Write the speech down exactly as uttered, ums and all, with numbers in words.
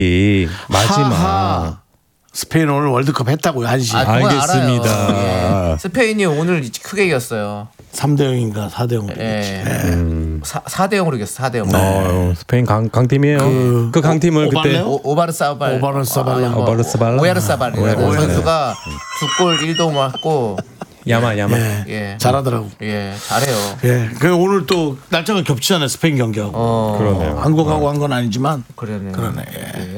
이 마지막 하하. 스페인 오늘 월드컵 했다고요, 한시. 아, 그건 알겠습니다. 알아요. 예. 스페인이 오늘 크게 이겼어요. 삼 대 영인가 사 대 영으로 예. 이겼지. 음. 사 대 영으로 이겼어. 사 대 영. 어, 스페인 강, 강팀이에요. 그, 그 강팀을 그때 오발레오? 오, 오바르사발. 오바르사발. 오바르사발. 오야르사발이라는 오야르사발. 선수가 두 골 일 도움 맞고 야마 야마. 예. 예. 잘하더라고. 예, 잘해요. 예. 그 오늘 또 날짜가 겹치잖아요, 스페인 경기하고. 어. 그러네요. 한국하고 한 건 아니지만 그러네. 그러네. 예. 예.